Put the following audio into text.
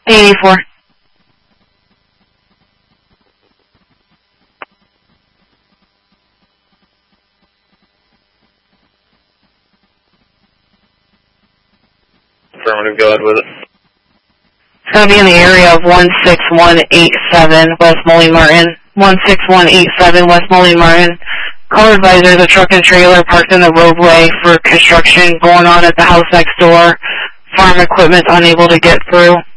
84. Affirmative, go ahead with it. It's going to be in the area of 16187 West Moline Martin. 16187 West Moline Martin. Call advisor, the truck and trailer parked in the roadway for construction going on at the house next door. Farm equipment unable to get through.